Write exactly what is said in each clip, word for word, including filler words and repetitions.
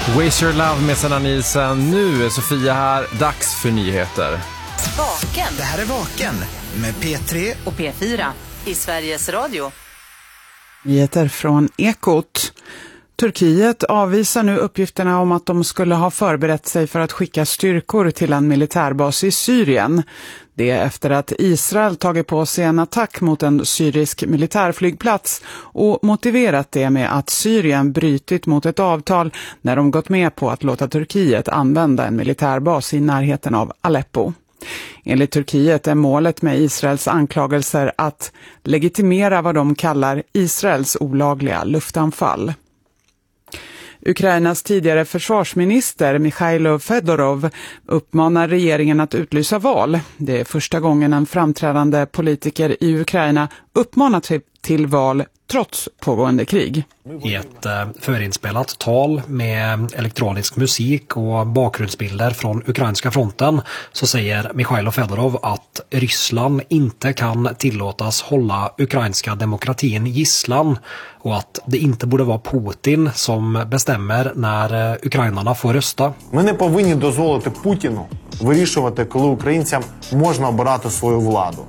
Waste Your Love med Sanna Nielsen. Nu är Sofia här. Dags för nyheter. Vaken. Det här är Vaken med P tre och P fyra i Sveriges Radio. Nyheter från Ekot. Turkiet avvisar nu uppgifterna om att de skulle ha förberett sig för att skicka styrkor till en militärbas i Syrien. Det är efter att Israel tagit på sig en attack mot en syrisk militärflygplats och motiverat det med att Syrien brytit mot ett avtal när de gått med på att låta Turkiet använda en militärbas i närheten av Aleppo. Enligt Turkiet är målet med Israels anklagelser att legitimera vad de kallar Israels olagliga luftanfall. Ukrainas tidigare försvarsminister Mikhailo Fedorov uppmanar regeringen att utlysa val. Det är första gången en framträdande politiker i Ukraina uppmanar till val trots pågående krig. I ett eh, förinspelat tal med elektronisk musik och bakgrundsbilder från ukrainska fronten så säger Mikhailo Fedorov att Ryssland inte kan tillåtas hålla ukrainska demokratin gisslan och att det inte borde vara Putin som bestämmer när eh, ukrainarna får rösta. Ми не повинні дозволити Путіну вирішувати, коли українцям можна обирати свою владу.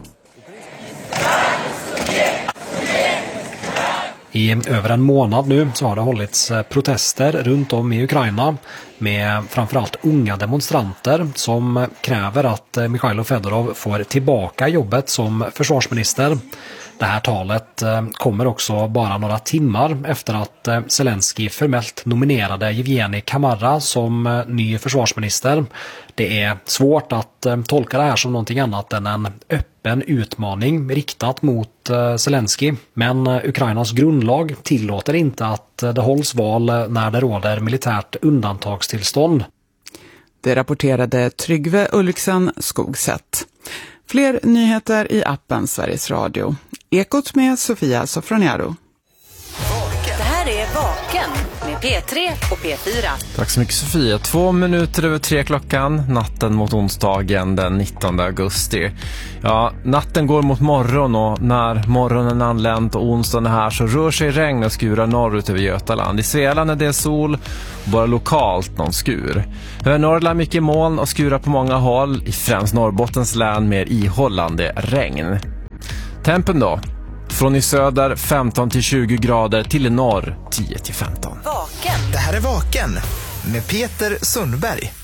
I över en månad nu så har det hållits protester runt om i Ukraina med framförallt unga demonstranter som kräver att Mikhailo Fedorov får tillbaka jobbet som försvarsminister. Det här talet kommer också bara några timmar efter att Zelensky formellt nominerade Yevgeny Kamara som ny försvarsminister. Det är svårt att tolka det här som någonting annat än en öppen utmaning riktat mot Zelensky. Men Ukrainas grundlag tillåter inte att det hålls val när det råder militärt undantagstillstånd. Det rapporterade Tryggve Ulriksen Skogsätt. Fler nyheter i appen Sveriges Radio. Ekot med Sofia Sofroniaro. Det här är Vaken med P tre och P fyra. Tack så mycket Sofia. Två minuter över tre klockan, natten mot onsdagen den nittonde augusti. Ja, natten går mot morgon och när morgonen är anlänt och onsdagen är här så rör sig regn och skurar norrut över Götaland. I Svealand är det sol, bara lokalt någon skur. Över Norrland mycket moln och skurar på många håll, i främst Norrbottens län mer ihållande regn. Tempen då? Från i söder femton till tjugo grader till i norr tio till femton. Vaken. Det här är Vaken med Peter Sundberg.